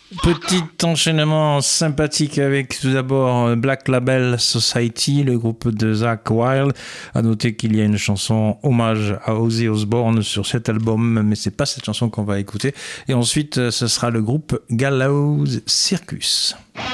Petit enchaînement sympathique avec tout d'abord Black Label Society, le groupe de Zakk Wylde. À noter qu'il y a une chanson hommage à Ozzy Osbourne sur cet album, mais c'est pas cette chanson qu'on va écouter. Et ensuite, ce sera le groupe Gallows Circus.